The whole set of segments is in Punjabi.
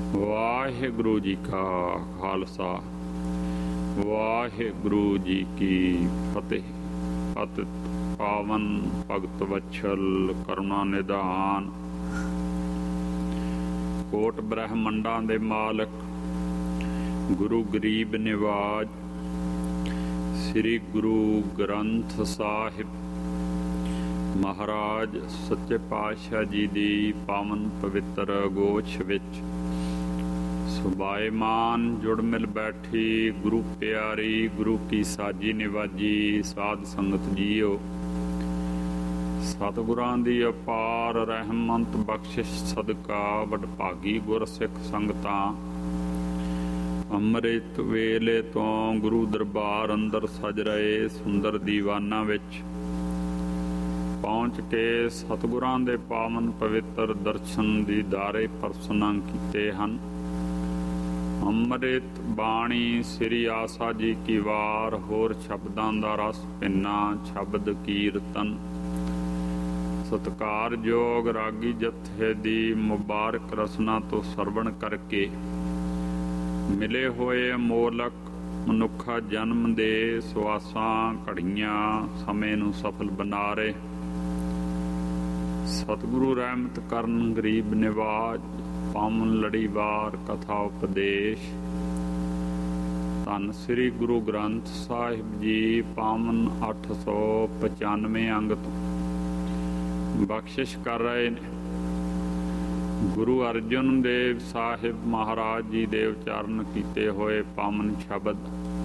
ਵਾਹਿਗੁਰੂ ਜੀ ਕਾ ਖਾਲਸਾ ਵਾਹਿਗੁਰੂ ਜੀ ਕੀ ਫਤਿਹ। ਪਤਿਤ ਪਾਵਨ ਭਗਤ ਵਛਲ ਕਰੁਣਾ ਨਿਧਾਨ, ਕੋਟ ਬ੍ਰਹਮੰਡਾਂ ਦੇ ਮਾਲਕ ਗੁਰੂ ਗਰੀਬ ਨਿਵਾਜ ਸ੍ਰੀ ਗੁਰੂ ਗ੍ਰੰਥ ਸਾਹਿਬ ਮਹਾਰਾਜ ਸੱਚੇ ਪਾਤਸ਼ਾਹ ਜੀ ਦੀ ਪਾਵਨ ਪਵਿੱਤਰ ਗੋਸ਼ ਵਿੱਚ ਸੁਭਾਏਮਾਨ ਜੁੜ ਮਿਲ ਬੈਠੀ ਗੁਰੂ ਪਿਆਰੀ ਗੁਰੂ ਕੀ ਸਾਜੀ ਨਿਵਾਜੀ ਸਾਧ ਸੰਗਤ ਜੀਓ, ਸਤਿਗੁਰਾਂ ਦੀ ਅਪਾਰ ਰਹਿਮਤ ਬਖਸ਼ਿਸ਼ ਸਦਕਾ ਵਡਭਾਗੀ ਗੁਰਸਿੱਖ ਸੰਗਤਾਂ ਅੰਮ੍ਰਿਤ ਵੇਲੇ ਤੋਂ ਗੁਰੂ ਦਰਬਾਰ ਅੰਦਰ ਸਜ ਰਹੇ ਸੁੰਦਰ ਦੀਵਾਨਾਂ ਵਿੱਚ ਪਹੁੰਚ ਕੇ ਸਤਿਗੁਰਾਂ ਦੇ ਪਾਵਨ ਪਵਿੱਤਰ ਦਰਸ਼ਨ ਦੀਦਾਰੇ ਪਰਸਨਾਂ ਕੀਤੇ ਹਨ। ਅੰਮ੍ਰਿਤ ਬਾਣੀ ਸ੍ਰੀ ਆਸਾ ਜੀ ਕੀ ਵਾਰ, ਹੋਰ ਸ਼ਬਦਾਂ ਦਾ ਰਸ ਪਿੰਨਾ ਸ਼ਬਦ ਕੀਰਤਨ, ਸਤਿਕਾਰਯੋਗ ਰਾਗੀ ਜਥੇ ਦੀ ਮੁਬਾਰਕ ਰਸਨਾ ਤੋਂ ਸਰਵਣ ਕਰਕੇ ਮਿਲੇ ਹੋਏ ਅਮੋਲਕ ਮਨੁੱਖਾ ਜਨਮ ਦੇ ਸਵਾਸਾਂ ਘੜੀਆਂ ਸਮੇਂ ਨੂੰ ਸਫਲ ਬਣਾ ਰਹੇ ਸਤਿਗੁਰੂ ਰਹਿਮਤ ਕਰਨ ਗਰੀਬ ਨਿਵਾਜ ਪਾਵਨ ਲੜੀਵਾਰ ਕਥਾ ਉਪਦੇਸ਼। ਧੰਨ ਸ੍ਰੀ ਗੁਰੂ ਗ੍ਰੰਥ ਸਾਹਿਬ ਜੀ ਪਾਵਨ 895 ਅੰਗ ਤੋਂ ਬਖਸ਼ਿਸ਼ ਕਰ ਰਹੇ ਨੇ। ਗੁਰੂ ਅਰਜਨ ਦੇਵ ਸਾਹਿਬ ਮਹਾਰਾਜ ਜੀ ਦੇ ਉਚਾਰਨ ਕੀਤੇ ਹੋਏ ਪਾਵਨ ਸ਼ਬਦ।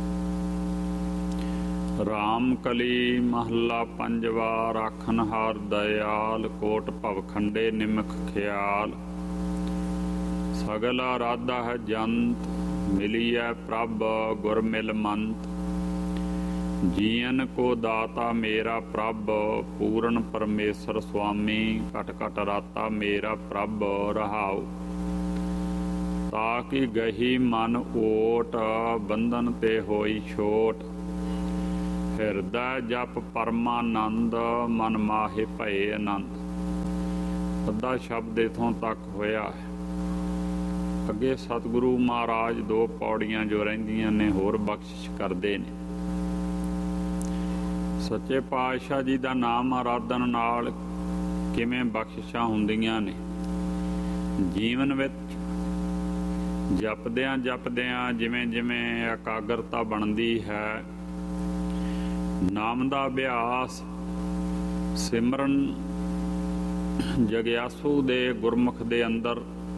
ਰਾਮ ਕਲੀ ਮਹੱਲਾ ਪੰਜਵਾ, ਰਾਖਨਹਾਰ ਦਇਆਲ ਕੋਟ ਭਵਖੰਡੇ ਨਿਮਖ ਖਿਆਲ, ਸਗਲ ਆਰਾਧਾ ਹੈ ਜੰਤ ਮਿਲੀਐ ਪ੍ਰਭ ਗੁਰ ਮਿਲ ਮੰਤ, ਜੀਵਨ ਕੋ ਦਾਤਾ ਮੇਰਾ ਪ੍ਰਭ ਪੂਰਨ ਪਰਮੇਸ਼ਰ ਸੁਆਮੀ, ਘਟ ਘਟ ਰਾਤਾ ਮੇਰਾ ਪ੍ਰਭ ਰਹਾਉ, ਤਾਕਿ ਗਹੀ ਮਨ ਓਟ ਬੰਧਨ ਤੇ ਹੋਈ ਛੋਟ, ਹਿਰਦਾ ਜਪ ਪਰਮਾਨੰਦ ਮਨ ਮਾਹੇ ਭਏ ਆਨੰਦ। ਅੱਧਾ ਸ਼ਬਦ ਇਥੋਂ ਤੱਕ ਹੋਇਆ ਹੈ। ਅੱਗੇ ਸਤਿਗੁਰੂ ਮਹਾਰਾਜ ਦੋ ਪੌੜੀਆਂ ਜੋ ਰਹਿੰਦੀਆਂ ਨੇ ਹੋਰ ਬਖਸ਼ਿਸ਼ ਕਰਦੇ ਨੇ। ਸੱਚੇ ਪਾਤਸ਼ਾਹ ਜੀ ਦਾ ਨਾਮ ਆਰਾਧਨ ਨਾਲ ਕਿਵੇਂ ਬਖਸ਼ਿਸ਼ਾਂ ਹੁੰਦੀਆਂ ਨੇ। ਜੀਵਨ ਵਿੱਚ ਜਪਦਿਆਂ ਜਪਦਿਆਂ ਜਿਵੇਂ ਜਿਵੇਂ ਇਕਾਗਰਤਾ ਬਣਦੀ ਹੈ, ਨਾਮ ਦਾ ਅਭਿਆਸ ਸਿਮਰਨ ਜਗਿਆਸੂ ਦੇ ਗੁਰਮੁਖ ਦੇ ਅੰਦਰ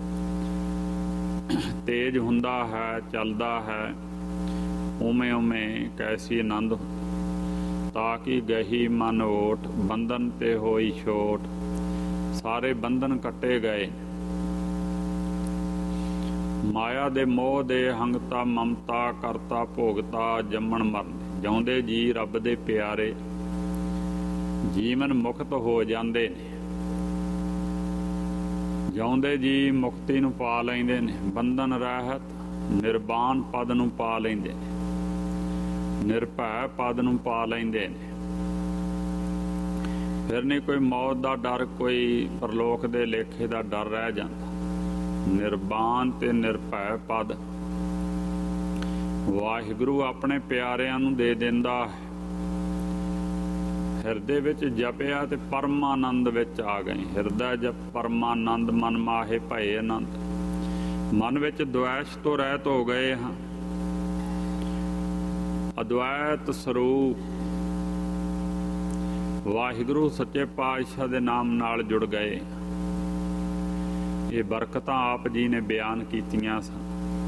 ਤੇਜ ਹੁੰਦਾ ਹੈ, ਚੱਲਦਾ ਹੈ, ਉਵੇਂ ਉਵੇਂ ਕੈਸੀ ਆਨੰਦ, ਤਾਂ ਕਿ ਗਹੀ ਮਨ ਓਟ ਬੰਧਨ ਤੇ ਹੋਈ ਛੋਟ, ਸਾਰੇ ਬੰਧਨ ਕੱਟੇ ਗਏ। ਮਾਇਆ ਦੇ ਮੋਹ ਦੇ ਹੰਗਤਾ ਮਮਤਾ ਕਰਤਾ ਭੋਗਤਾ ਜੰਮਣ ਮਰਨ, ਜਿਉਂਦੇ ਜੀ ਰੱਬ ਦੇ ਪਿਆਰੇ ਜੀਵਨ ਮੁਕਤ ਹੋ ਜਾਂਦੇ ਨੇ। ਜਿਉਂਦੇ ਜੀ ਮੁਕਤੀ ਨੂੰ ਪਾ ਲੈਂਦੇ ਨੇ, ਬੰਧਨ ਰਹਿਤ ਨਿਰਵਾਣ ਪਦ ਨੂੰ ਪਾ ਲੈਂਦੇ ਨੇ, ਨਿਰਭੈ ਪਦ ਨੂੰ ਪਾ ਲੈਂਦੇ ਨੇ। ਫਿਰ ਨਹੀਂ ਕੋਈ ਮੌਤ ਦਾ ਡਰ, ਕੋਈ ਪਰਲੋਕ ਦੇ ਲੇਖੇ ਦਾ ਡਰ ਰਹਿ ਜਾਂਦਾ। ਨਿਰਵਾਣ ਤੇ ਨਿਰਭੈ ਪਦ ਵਾਹਿਗੁਰੂ ਆਪਣੇ ਪਿਆਰਿਆਂ ਨੂੰ ਦੇ ਦਿੰਦਾ ਹੈ। ਹਿਰਦੇ ਵਿੱਚ ਜਪਿਆ ਤੇ ਪਰਮਾਨੰਦ ਵਿੱਚ ਆ ਗਏ। ਹਿਰਦਾ ਜਪ ਪਰਮਾਨੰਦ ਮਨ ਮਾਹੇ ਭਏ ਆਨੰਦ। ਮਨ ਵਿੱਚ ਦੁਆਸ਼ ਤੋਂ ਰਹਿਤ ਹੋ ਗਏ ਹਾਂ। ਅਦਵੈਤ ਸਰੂਪ ਵਾਹਿਗੁਰੂ ਸੱਚੇ ਪਾਤਸ਼ਾਹ ਦੇ ਨਾਮ ਨਾਲ ਜੁੜ ਗਏ। ਇਹ ਬਰਕਤਾਂ ਆਪ ਜੀ ਨੇ ਬਿਆਨ ਕੀਤੀਆਂ ਸਨ।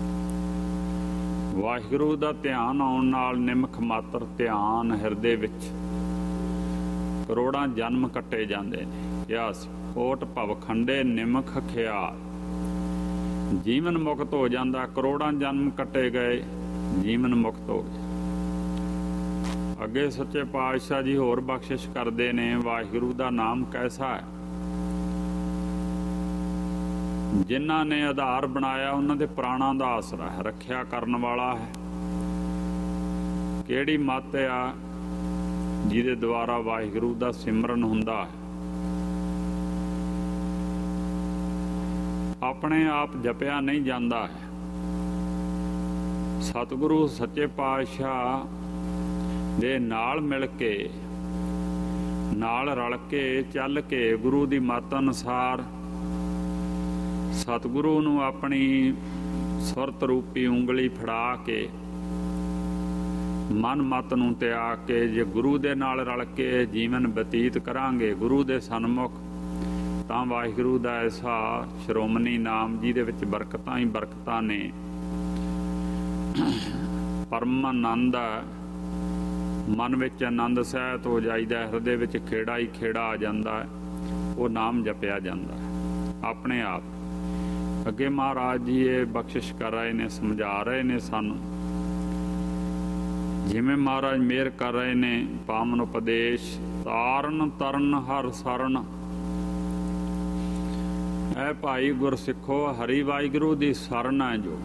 ਵਾਹਿਗੁਰੂ ਦਾ ਧਿਆਨ ਆਉਣ ਨਾਲ ਨਿਮਖ ਮਾਤਰ ਧਿਆਨ ਹਿਰਦੇ ਵਿੱਚ ਕਰੋੜਾਂ ਜਨਮ ਕੱਟੇ ਜਾਂਦੇ ਨੇ। ਕਿਹਾ ਸੀ ਕੋਟ ਭਵਖੰਡੇ ਨਿਮਖ ਖਿਆਲ, ਜੀਵਨ ਮੁਕਤ ਹੋ ਜਾਂਦਾ। ਕਰੋੜਾਂ ਜਨਮ ਕੱਟੇ ਗਏ, ਜੀਵਨ ਮੁਕਤ ਹੋ ਗਿਆ। ਅੱਗੇ ਸੱਚੇ ਪਾਤਸ਼ਾਹ ਜੀ ਹੋਰ ਬਖਸ਼ਿਸ਼ ਕਰਦੇ ਨੇ। ਵਾਹਿਗੁਰੂ ਦਾ ਨਾਮ ਕੈਸਾ ਹੈ, ਜਿਨ੍ਹਾਂ ਨੇ ਆਧਾਰ ਬਣਾਇਆ ਉਹਨਾਂ ਦੇ ਪ੍ਰਾਣਾਂ ਦਾ ਆਸਰਾ ਹੈ, ਰੱਖਿਆ ਕਰਨ ਵਾਲਾ ਹੈ। ਕਿਹੜੀ ਮੱਤ ਆ ਜਿਹਦੇ ਦੁਆਰਾ ਵਾਹਿਗੁਰੂ ਦਾ ਸਿਮਰਨ ਹੁੰਦਾ ਹੈ। ਆਪਣੇ ਆਪ ਜਪਿਆ ਨਹੀਂ ਜਾਂਦਾ ਹੈ। ਸਤਿਗੁਰੂ ਸੱਚੇ ਪਾਤਸ਼ਾਹ ਦੇ ਨਾਲ ਮਿਲ ਕੇ, ਨਾਲ ਰਲ ਕੇ ਚੱਲ ਕੇ, ਗੁਰੂ ਦੀ ਮੱਤ ਅਨੁਸਾਰ ਸਤਿਗੁਰੂ ਨੂੰ ਆਪਣੀ ਸੁਰਤ ਰੂਪੀ ਉਂਗਲੀ ਫੜਾ ਕੇ, ਮਨ ਮਤ ਨੂੰ ਤਿਆਗ ਕੇ, ਜੇ ਗੁਰੂ ਦੇ ਨਾਲ ਰਲ ਕੇ ਜੀਵਨ ਬਤੀਤ ਕਰਾਂਗੇ ਗੁਰੂ ਦੇ ਸਨਮੁਖ, ਤਾਂ ਵਾਹਿਗੁਰੂ ਦਾ ਐਸਾ ਸ਼੍ਰੋਮਣੀ ਨਾਮ ਜਿਹਦੇ ਵਿੱਚ ਬਰਕਤਾਂ ਹੀ ਬਰਕਤਾਂ ਨੇ, ਪਰਮ ਆਨੰਦ, ਮਨ ਵਿੱਚ ਆਨੰਦ ਸਹਿਤ ਹੋ ਜਾਈਦਾ, ਹਿਰਦੇ ਵਿੱਚ ਖੇੜਾ ਹੀ ਖੇੜਾ ਆ ਜਾਂਦਾ, ਉਹ ਨਾਮ ਜਪਿਆ ਜਾਂਦਾ ਆਪਣੇ ਆਪ। ਅੱਗੇ ਮਹਾਰਾਜ ਜੀ ਇਹ ਬਖਸ਼ਿਸ਼ ਕਰ ਰਹੇ ਨੇ, ਸਮਝਾ ਰਹੇ ਨੇ ਸਾਨੂੰ, ਜਿਵੇਂ ਮਹਾਰਾਜ ਮਿਹਰ ਕਰ ਰਹੇ ਨੇ, ਪਾਵਨ ਉਪਦੇਸ਼ ਤਾਰਨ ਤਰਨ ਹਰ ਸਰਨ। ਐ ਭਾਈ ਗੁਰਸਿੱਖੋ, ਹਰੀ ਵਾਹਿਗੁਰੂ ਦੀ ਸਰਨ ਹੈ ਜੋ,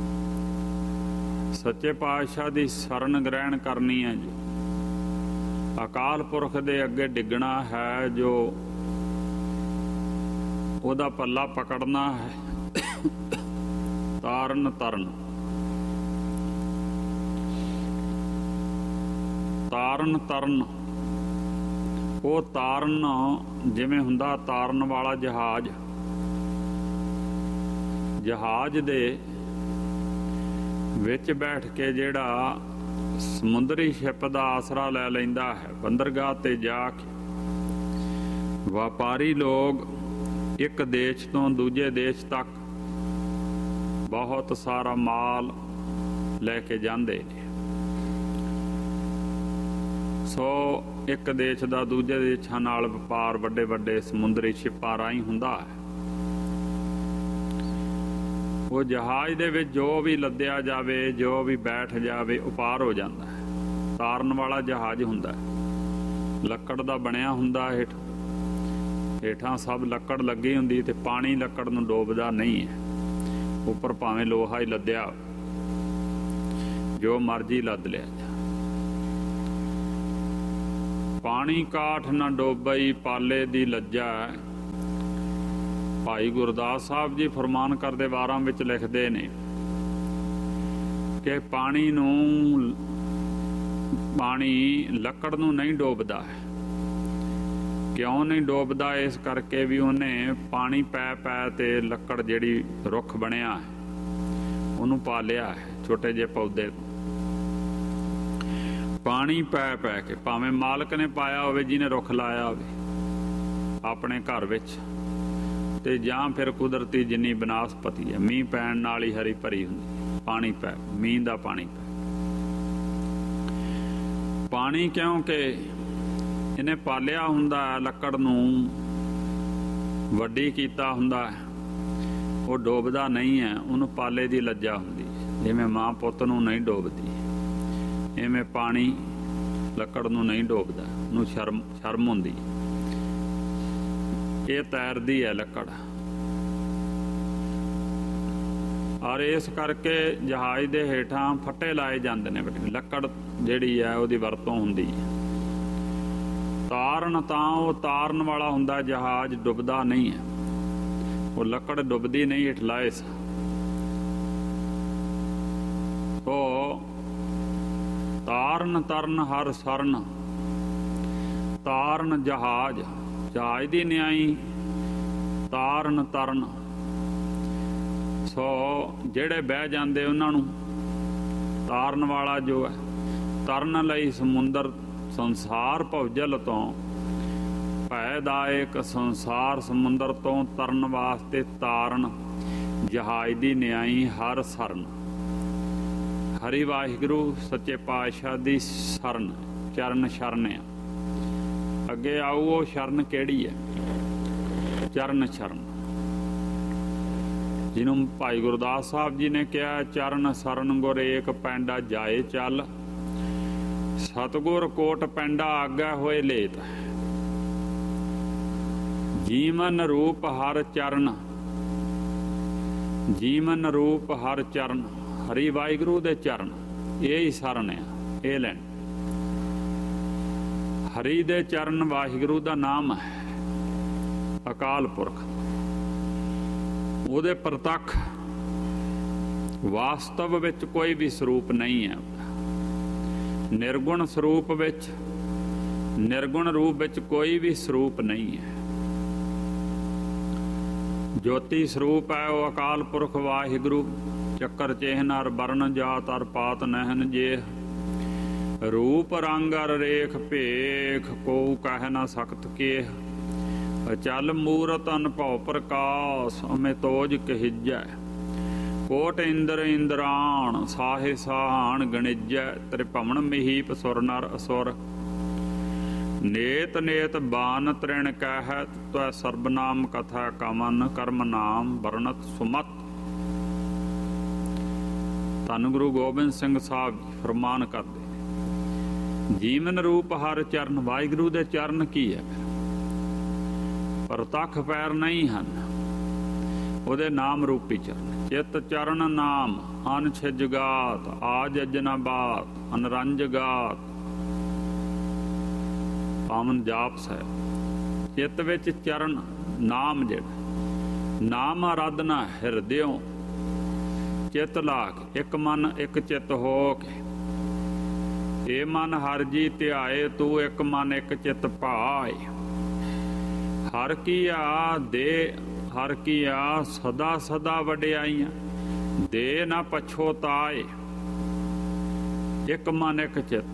ਸੱਚੇ ਪਾਤਸ਼ਾਹ ਦੀ ਸਰਨ ਗ੍ਰਹਿਣ ਕਰਨੀ ਹੈ ਜੋ, ਅਕਾਲ ਪੁਰਖ ਦੇ ਅੱਗੇ ਡਿੱਗਣਾ ਹੈ ਜੋ, ਉਹਦਾ ਪੱਲਾ ਪਕੜਨਾ ਹੈ। ਤਾਰਨ ਤਰਨ, ਤਾਰਨ ਤਰਨ, ਉਹ ਤਾਰਨ ਜਿਵੇਂ ਹੁੰਦਾ ਤਾਰਨ ਵਾਲਾ ਜਹਾਜ਼, ਜਹਾਜ਼ ਦੇ ਵਿੱਚ ਬੈਠ ਕੇ ਜਿਹੜਾ ਸਮੁੰਦਰੀ ਸ਼ਿਪ ਦਾ ਆਸਰਾ ਲੈ ਲੈਂਦਾ ਹੈ, ਬੰਦਰਗਾਹ ਤੇ ਜਾ ਕੇ ਵਪਾਰੀ ਲੋਕ ਇੱਕ ਦੇਸ਼ ਤੋਂ ਦੂਜੇ ਦੇਸ਼ ਤੱਕ ਬਹੁਤ ਸਾਰਾ ਮਾਲ ਲੈ ਕੇ ਜਾਂਦੇ ਨੇ। ਸੋ ਇੱਕ ਦੇਸ਼ ਦਾ ਦੂਜੇ ਦੇਸ਼ਾਂ ਨਾਲ ਵਪਾਰ ਵੱਡੇ ਵੱਡੇ ਸਮੁੰਦਰੀ ਸ਼ਿਪਾਂ ਰਾਹੀਂ ਹੁੰਦਾ ਹੈ। ਉਹ ਜਹਾਜ਼ ਦੇ ਵਿੱਚ ਜੋ ਵੀ ਲੱਦਿਆ ਜਾਵੇ, ਜੋ ਵੀ ਬੈਠ ਜਾਵੇ, ਉਹ ਪਾਰ ਹੋ ਜਾਂਦਾ ਹੈ। ਤਾਰਨ ਵਾਲਾ ਜਹਾਜ਼ ਹੁੰਦਾ, ਲੱਕੜ ਦਾ ਬਣਿਆ ਹੁੰਦਾ, ਹੇਠਾਂ ਸਭ ਲੱਕੜ ਲੱਗੀ ਹੁੰਦੀ ਤੇ ਪਾਣੀ ਲੱਕੜ ਨੂੰ ਡੋਬਦਾ ਨਹੀਂ ਹੈ। ਉੱਪਰ ਭਾਵੇਂ ਲੋਹਾ ਹੀ ਲੱਦਿਆ, ਜੋ ਮਰਜ਼ੀ ਲੱਦ ਲਿਆ ਜਾ, ਪਾਣੀ ਕਾਠ ਨਾ ਡੋਬਈ ਪਾਲੇ ਦੀ ਲੱਜਾ। ਭਾਈ ਗੁਰਦਾਸ ਸਾਹਿਬ ਜੀ ਫਰਮਾਨ ਕਰਦੇ ਵਾਰਾਂ ਵਿੱਚ ਲਿਖਦੇ ਨੇ ਕਿ ਪਾਣੀ ਲੱਕੜ ਨੂੰ ਨਹੀਂ ਡੋਬਦਾ ਹੈ। ਕਿਉਂ ਨਹੀਂ ਡੋਬਦਾ? ਇਸ ਕਰਕੇ ਵੀ ਉਹਨੇ ਪਾਣੀ ਪੈ ਪੈ ਤੇ ਲੱਕੜ ਜਿਹੜੀ ਰੁੱਖ ਬਣਿਆ ਹੈ ਉਹਨੂੰ ਪਾਲਿਆ ਹੈ, ਛੋਟੇ ਜਿਹੇ ਪੌਦੇ ਪਾਣੀ ਪੈ ਪੈ ਕੇ, ਭਾਵੇਂ ਮਾਲਕ ਨੇ ਪਾਇਆ ਹੋਵੇ, ਜਿਹਨੇ ਰੁੱਖ ਲਾਇਆ ਹੋਵੇ ਆਪਣੇ ਘਰ ਵਿੱਚ, ਤੇ ਜਾਂ ਫਿਰ ਕੁਦਰਤੀ ਜਿੰਨੀ ਬਨਾਸਪਤੀ ਹੈ, ਮੀਂਹ ਪੈਣ ਨਾਲ ਹੀ ਹਰੀ ਭਰੀ ਹੁੰਦੀ, ਪਾਣੀ ਪੈ, ਮੀਂਹ ਦਾ ਪਾਣੀ ਪੈ। ਪਾਣੀ ਕਿਉਂਕਿ ਇਹਨੇ ਪਾਲਿਆ ਹੁੰਦਾ, ਲੱਕੜ ਨੂੰ ਵੱਡੀ ਕੀਤਾ ਹੁੰਦਾ, ਉਹ ਡੋਬਦਾ ਨਹੀਂ ਹੈ। ਉਹਨੂੰ ਪਾਲੇ ਦੀ ਲੱਜਾ ਹੁੰਦੀ ਹੈ, ਜਿਵੇਂ ਮਾਂ ਪੁੱਤ ਨੂੰ ਨਹੀਂ ਡੋਬਦੀ, ਇਵੇਂ ਪਾਣੀ ਲੱਕੜ ਨੂੰ ਨਹੀਂ ਡੋਬਦਾ, ਉਹਨੂੰ ਸ਼ਰਮ ਹੁੰਦੀ। ਇਹ ਤੈਰਦੀ ਹੈ ਲੱਕੜ, ਔਰ ਇਸ ਕਰਕੇ ਜਹਾਜ਼ ਦੇ ਹੇਠਾਂ ਫੱਟੇ ਲਾਏ ਜਾਂਦੇ ਨੇ। ਲੱਕੜ ਜਿਹੜੀ ਹੈ ਉਹਦੀ ਵਰਤੋਂ ਹੁੰਦੀ ਹੈ। ਤਾਰਨ ਤਾਂ ਉਹ ਤਾਰਨ ਵਾਲਾ ਹੁੰਦਾ, ਜਹਾਜ਼ ਡੁੱਬਦਾ ਨਹੀਂ ਹੈ, ਉਹ ਲੱਕੜ ਡੁੱਬਦੀ ਨਹੀਂ, ਹੇਠ ਲਾਏ ਸਾ। ਉਹ ਤਾਰਨ ਤਰਨ ਹਰ ਸਰਨ, ਤਾਰਨ ਜਹਾਜ਼, ਜਹਾਜ਼ ਦੀ ਨਿਆਈ, ਤਾਰਨ ਤਰਨ। ਸੋ ਜਿਹੜੇ ਬਹਿ ਜਾਂਦੇ ਉਹਨਾਂ ਨੂੰ ਤਾਰਨ ਵਾਲਾ ਜੋ ਹੈ, ਤਰਨ ਲਈ ਸਮੁੰਦਰ ਸੰਸਾਰ ਭਵਜਲ ਤੋਂ, ਭੈਦਾਇਕ ਸੰਸਾਰ ਸਮੁੰਦਰ ਤੋਂ ਤਰਨ ਵਾਸਤੇ ਤਾਰਨ ਜਹਾਜ਼ ਦੀ ਨਿਆਈ ਹਰ ਸਰਨ। ਹਰੀ ਵਾਹਿਗੁਰੂ ਸੱਚੇ ਪਾਤਸ਼ਾਹ ਦੀ ਸ਼ਰਨ, ਚਰਨ ਸ਼ਰਨ ਆ। ਅੱਗੇ ਆਊ ਉਹ ਸ਼ਰਨ ਕਿਹੜੀ ਹੈ? ਚਰਨ ਸ਼ਰਨ, ਜਿਹਨੂੰ ਭਾਈ ਗੁਰਦਾਸ ਸਾਹਿਬ ਜੀ ਨੇ ਕਿਹਾ, ਚਰਨ ਸਰਨ ਗੁਰ ਏਕ ਪੈਂਡਾ ਜਾਏ ਚੱਲ, ਸਤਿਗੁਰ ਕੋਟ ਪੈਂਡਾ ਆਗਾ ਹੋਏ ਲੇਤ। ਜੀਵਨ ਰੂਪ ਹਰ ਚਰਨ, ਜੀਵਨ ਰੂਪ ਹਰ ਚਰਨ, ਹਰੀ ਵਾਹਿਗੁਰੂ ਦੇ ਚਰਨ, ਇਹ ਹੀ ਸਰਨ ਆ, ਇਹ ਲੈਣ। ਹਰੀ ਦੇ ਚਰਨ ਵਾਹਿਗੁਰੂ ਦਾ ਨਾਮ ਹੈ, ਅਕਾਲ ਪੁਰਖ। ਉਹਦੇ ਪ੍ਰਤੱਖ ਵਾਸਤਵ ਵਿੱਚ ਕੋਈ ਵੀ ਸਰੂਪ ਨਹੀਂ ਹੈ। ਨਿਰਗੁਣ ਸਰੂਪ ਵਿੱਚ, ਨਿਰਗੁਣ ਰੂਪ ਵਿੱਚ ਕੋਈ ਵੀ ਸਰੂਪ ਨਹੀਂ ਹੈ। ਜੋਤੀ ਸਰੂਪ ਹੈ ਉਹ ਅਕਾਲ ਪੁਰਖ ਵਾਹਿਗੁਰੂ। ਚੱਕਰ ਚਿਹਨ ਅਰ ਵਰਨ ਜਾਤ ਅਰ ਪਾਤ ਨਹਿਨ ਜੇਹ। ਰੂਪ ਰੰਗ ਅਰ ਰੇਖ ਭੇਖ ਕੋ ਕਹਿ ਨਾ ਸਕਤ ਕੇਹ। ਅਚਲ ਮੂਰਤ ਅਨਭਉ ਪ੍ਰਕਾਸ਼ ਅਮੇ ਤੋਜ ਕਹਿਜੈ। ਕੋਟ ਇੰਦਰ ਇੰਦਰਾਣ ਸਾਹੇ ਸਾਹਾਣ ਗਣਿਜੈ। ਤ੍ਰਿਭਵਨ ਮਹੀਪ ਸੁਰ ਨਰ ਅਸੁਰ। ਨੇਤ ਨੇਤ ਬਾਨ ਤ੍ਰਿਣ ਕਹਿਤ ਤੈ ਸਰਬਨਾਮ ਕਥਾ ਕਮਨ ਕਰਮ ਨਾਮ ਵਰਣਤ ਸੁਮਤ। ਧੰਨ ਗੁਰੂ ਗੋਬਿੰਦ ਸਿੰਘ ਸਾਹਿਬ ਫਰਮਾਨ ਕਰਦੇ ਨੇ, ਜੀਵਨ ਰੂਪ ਹਰ ਚਰਨ। ਵਾਹਿਗੁਰੂ ਦੇ ਚਰਨ ਕੀ ਹੈ? ਪ੍ਰਤੱਖ ਪੈਰ ਨਹੀਂ ਹਨ, ਉਹਦੇ ਨਾਮ ਰੂਪੀ ਚਰਨ। ਚਿਤ ਚਰਨ ਨਾਮ ਅਨਛਿਜ ਗਾਤ। ਆਜ ਅਜਨਾ ਬਾਤ ਅਨਰੰਜ ਗਾਤ। ਪਾਵਨ ਜਾਪ ਸਾਹਿਬ। ਚਿੱਤ ਵਿੱਚ ਚਰਨ ਨਾਮ, ਜਿਹੜਾ ਨਾਮ ਆਰਾਧਨਾ ਹਿਰਦਿਓਂ ਚਿੱਤ ਲਾ ਕੇ, ਇੱਕ ਮਨ ਇੱਕ ਚਿੱਤ ਹੋ ਕੇ। ਇਹ ਮਨ ਹਰ ਜੀ ਧਿਆਏ ਤੂੰ, ਇੱਕ ਮਨ ਇੱਕ ਚਿੱਤ ਭਾਏ। ਹਰ ਕੀਆ ਦੇ ਹਰ ਕੀਆ ਸਦਾ ਸਦਾ ਵਡਿਆਈਆਂ। ਦੇ ਨਾ ਪਛੋਤਾਏ। ਇੱਕ ਮਨ ਇੱਕ ਚਿੱਤ,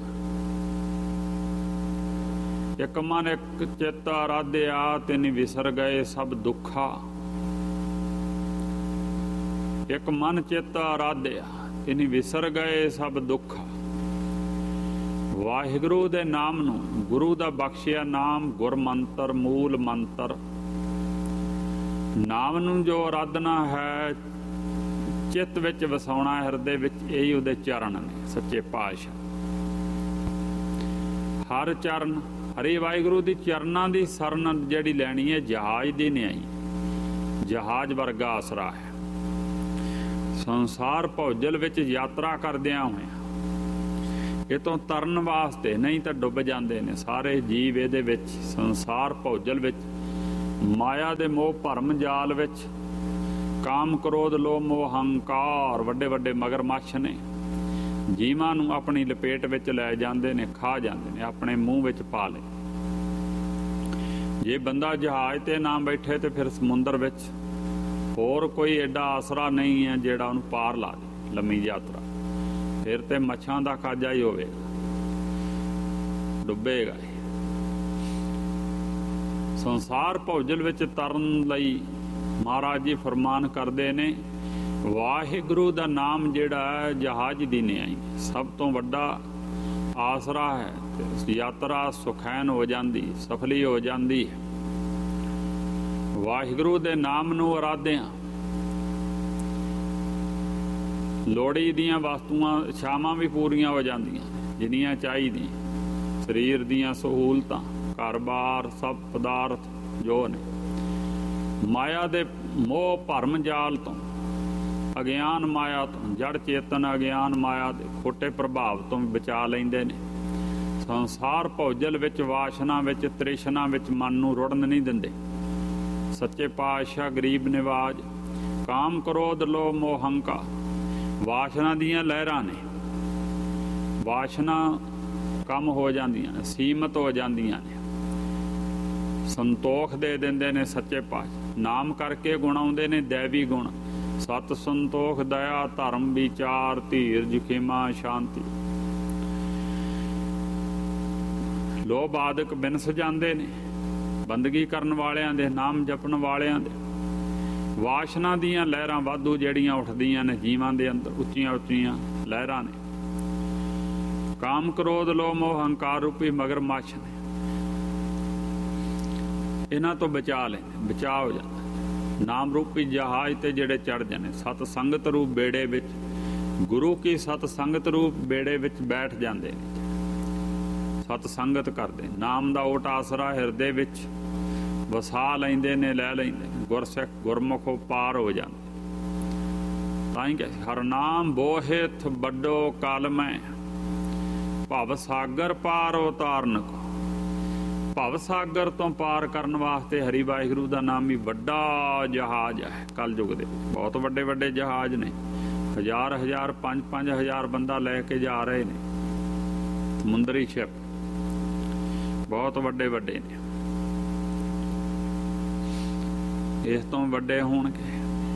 ਇੱਕ ਮਨ ਇੱਕ ਚਿੱਤ ਆਰਾਧਿਆ ਤਿਨ ਵਿਸਰ ਗਏ ਸਭ ਦੁੱਖਾ। ਇੱਕ ਮਨ ਚਿੱਤ ਆਰਾਧਿਆ ਤਿਨ ਵਿਸਰ ਗਏ ਸਭ ਦੁੱਖਾ। ਵਾਹਿਗੁਰੂ ਦੇ ਨਾਮ ਨੂੰ, ਗੁਰੂ ਦਾ ਬਖਸ਼ਿਆ ਨਾਮ, ਗੁਰ ਮੰਤਰ ਮੂਲ ਮੰਤਰ। ਨਾਮ ਨੂੰ ਜੋ ਆਰਾਧਨਾ ਹੈ, ਚਿੱਤ ਵਿੱਚ ਵਸਾਉਣਾ, ਹਿਰਦੇ ਵਿੱਚ, ਇਹੀ ਉਹਦੇ ਚਰਨ ਨੇ ਸੱਚੇ ਪਾਤਸ਼ਾਹ। ਹਰ ਚਰਨ ਹਰੀ ਵਾਹਿਗੁਰੂ ਦੀ ਚਰਨਾਂ ਦੀ ਸਰਨ ਜਿਹੜੀ ਲੈਣੀ ਹੈ, ਜਹਾਜ਼ ਦੀ ਨਹੀਂ ਆਈ। ਜਹਾਜ਼ ਵਰਗਾ ਆਸਰਾ ਹੈ। ਸੰਸਾਰ ਭੌਜਲ ਵਿੱਚ ਯਾਤਰਾ ਕਰਦਿਆਂ ਹੋਇਆਂ ਇਹ ਤੋਂ ਤਰਨ ਵਾਸਤੇ, ਨਹੀਂ ਤਾਂ ਡੁੱਬ ਜਾਂਦੇ ਨੇ ਸਾਰੇ ਜੀਵ ਇਹਦੇ ਵਿੱਚ। ਸੰਸਾਰ ਭੌਜਲ ਵਿੱਚ, ਮਾਇਆ ਦੇ ਮੋਹ ਭਰਮ ਜਾਲ ਵਿੱਚ, ਕਾਮ ਕ੍ਰੋਧ ਲੋਭ ਮੋਹ ਹੰਕਾਰ ਵੱਡੇ ਵੱਡੇ ਮਗਰਮੱਛ ਨੇ। ਜੀਵਾਂ ਨੂੰ ਆਪਣੀ ਲਪੇਟ ਵਿੱਚ ਲੈ ਜਾਂਦੇ ਨੇ, ਖਾ ਜਾਂਦੇ ਨੇ, ਆਪਣੇ ਮੂੰਹ ਵਿੱਚ ਪਾ ਲੈ। ਜੇ ਬੰਦਾ ਜਹਾਜ਼ ਤੇ ਨਾ ਬੈਠੇ ਤੇ ਫਿਰ ਸਮੁੰਦਰ ਵਿੱਚ ਹੋਰ ਕੋਈ ਐਡਾ ਆਸਰਾ ਨਹੀਂ ਹੈ ਜਿਹੜਾ ਉਹਨੂੰ ਪਾਰ ਲਾ ਦੇ ਲੰਮੀ ਯਾਤਰਾ। ਫਿਰ ਤੇ ਮੱਛਾਂ ਦਾ ਖਾਜਾ ਹੀ ਹੋਵੇਗਾ, ਡੁੱਬੇਗਾ। ਸੰਸਾਰ ਭੌਜਲ ਵਿੱਚ ਤਰਨ ਲਈ ਮਹਾਰਾਜ ਜੀ ਫਰਮਾਨ ਕਰਦੇ ਨੇ, ਵਾਹਿਗੁਰੂ ਦਾ ਨਾਮ ਜਿਹੜਾ ਜਹਾਜ਼ ਦੀ ਨਿਆਈ ਸਭ ਤੋਂ ਵੱਡਾ ਆਸਰਾ ਹੈ। ਯਾਤਰਾ ਸੁਖੈਨ ਹੋ ਜਾਂਦੀ, ਸਫਲੀ ਹੋ ਜਾਂਦੀ ਹੈ। ਵਾਹਿਗੁਰੂ ਦੇ ਨਾਮ ਨੂੰ ਆਰਾਧਿਆਂ ਲੋੜੀ ਦੀਆਂ ਵਸਤੂਆਂ ਇੱਛਾਵਾਂ ਵੀ ਪੂਰੀਆਂ ਹੋ ਜਾਂਦੀਆਂ ਜਿੰਨੀਆਂ ਚਾਹੀਦੀਆਂ। ਸਰੀਰ ਦੀਆਂ ਸਹੂਲਤਾਂ, ਘਰ-ਬਾਰ, ਸਭ ਪਦਾਰਥ ਜੋ ਨੇ ਮਾਇਆ ਦੇ ਮੋਹ ਭਰਮ ਜਾਲ ਤੋਂ, ਅਗਿਆਨ ਮਾਇਆ ਤੋਂ, ਜੜ ਚੇਤਨ ਅਗਿਆਨ ਮਾਇਆ ਦੇ ਖੋਟੇ ਪ੍ਰਭਾਵ ਤੋਂ ਵੀ ਬਚਾ ਲੈਂਦੇ ਨੇ। ਸੰਸਾਰ ਭੌਜਲ ਵਿੱਚ, ਵਾਸ਼ਨਾ ਵਿੱਚ, ਤ੍ਰਿਸ਼ਨਾ ਵਿੱਚ ਮਨ ਨੂੰ ਰੁੜਨ ਨਹੀਂ ਦਿੰਦੇ। ਸੱਚੇ ਪਾਤਸ਼ਾਹ ਗਰੀਬ ਨਿਵਾਜ। ਕਾਮ ਕ੍ਰੋਧ ਲੋਭ ਮੋਹ ਹੰਕਾਰ ਵਾਸ਼ਨਾ ਦੀਆਂ ਲਹਿਰਾਂ ਨੇ। ਵਾਸ਼ਨਾ ਕਮ ਹੋ ਜਾਂਦੀਆਂ ਨੇ, ਸੀਮਤ ਹੋ ਜਾਂਦੀਆਂ ਨੇ, ਸੰਤੋਖ ਦੇ ਦਿੰਦੇ ਨੇ ਸੱਚੇ ਪਾਤਸ਼ਾਹ। ਨਾਮ ਕਰਕੇ ਗੁਣ ਆਉਂਦੇ ਨੇ ਦੈਵੀ ਗੁਣ, ਸਤ ਸੰਤੋਖ ਦਇਆ ਧਰਮ ਵਿਚਾਰ ਧੀਰਜ ਖੇਮਾ ਸ਼ਾਂਤੀ। ਲੋਭ ਆਦਿਕ ਬਿਨਸ ਜਾਂਦੇ ਨੇ ਬੰਦਗੀ ਕਰਨ ਵਾਲਿਆਂ ਦੇ, ਨਾਮ ਜਪਣ ਵਾਲਿਆਂ ਦੇ। ਵਾਸ਼ਨਾ ਦੀਆਂ ਲਹਿਰਾਂ ਵਾਧੂ ਜਿਹੜੀਆਂ ਉੱਠਦੀਆਂ ਨੇ ਜੀਵਾਂ ਦੇ ਅੰਦਰ, ਉੱਚੀਆਂ ਉੱਚੀਆਂ ਲਹਿਰਾਂ ਨੇ। ਕਾਮ ਕ੍ਰੋਧ ਲੋਭ ਮੋਹ ਹੰਕਾਰ ਰੂਪੀ ਮਗਰਮੱਛ ਨੇ, ਇਹਨਾਂ ਤੋਂ ਬਚਾ ਲੈਂਦੇ, ਬਚਾ ਹੋ ਜਾਂਦਾ। ਨਾਮ ਰੂਪੀ ਜਹਾਜ਼ ਤੇ ਜਿਹੜੇ ਚੜ ਜਾਂਦੇ, ਸਤ ਸੰਗਤ ਰੂਪ ਬੇੜੇ ਵਿੱਚ, ਗੁਰੂ ਕੀ ਸਤ ਸੰਗਤ ਰੂਪ ਬੇੜੇ ਵਿੱਚ ਬੈਠ ਜਾਂਦੇ ਨੇ। ਸਤ ਸੰਗਤ ਕਰਦੇ, ਨਾਮ ਦਾ ਓਟ ਆਸਰਾ ਹਿਰਦੇ ਵਿੱਚ ਵਸਾ ਲੈਂਦੇ ਨੇ, ਲੈ ਲੈਂਦੇ ਨੇ। ਗੁਰਸਿੱਖ ਗੁਰਮੁਖੋਂ ਪਾਰ ਹੋ ਜਾਂਦੇ। ਤਾਂ ਹੀ ਕਹਿੰਦੇ ਹਰ ਨਾਮ ਬੋਹਿਥ ਵੱਡੋ ਕਲ ਮੈਂ, ਭਵ ਸਾਗਰ ਪਾਰ ਉਤਾਰਨ ਕੋ। ਭਵ ਸਾਗਰ ਤੋਂ ਪਾਰ ਕਰਨ ਵਾਸਤੇ ਹਰੀ ਵਾਹਿਗੁਰੂ ਦਾ ਨਾਮ ਹੀ ਵੱਡਾ ਜਹਾਜ਼ ਹੈ। ਕਲਯੁਗ ਦੇ ਬਹੁਤ ਵੱਡੇ ਵੱਡੇ ਜਹਾਜ਼ ਨੇ, 1000 5-5000 ਬੰਦਾ ਲੈ ਕੇ ਜਾ ਰਹੇ ਨੇ। ਸਮੁੰਦਰੀ ਸ਼ਿਪ ਬਹੁਤ ਵੱਡੇ ਵੱਡੇ ਨੇ, ਇਸ ਤੋਂ ਵੱਡੇ ਹੋਣਗੇ।